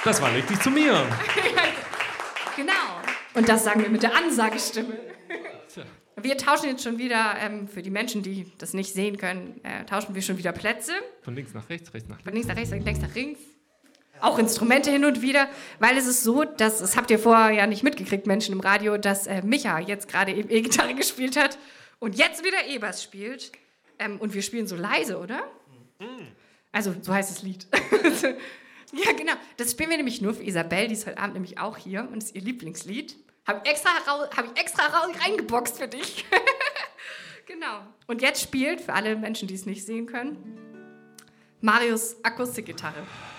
Das war richtig zu mir. Genau. Und das sagen wir mit der Ansagestimme. Wir tauschen jetzt schon wieder, für die Menschen, die das nicht sehen können, tauschen wir schon wieder Plätze. Von links nach rechts, rechts nach links. Von links nach rechts, links nach links. Auch Instrumente hin und wieder, weil es ist so, dass, das habt ihr vorher ja nicht mitgekriegt, Menschen im Radio, dass Micha jetzt gerade eben E-Gitarre gespielt hat und jetzt wieder E-Bass spielt. Und wir spielen so leise, oder? Also, so heißt das Lied. Ja, genau. Das spielen wir nämlich nur für Isabel, die ist heute Abend nämlich auch hier und ist ihr Lieblingslied. Habe ich extra reingeboxt für dich. Genau. Und jetzt spielt, für alle Menschen, die es nicht sehen können, Marius Akustikgitarre.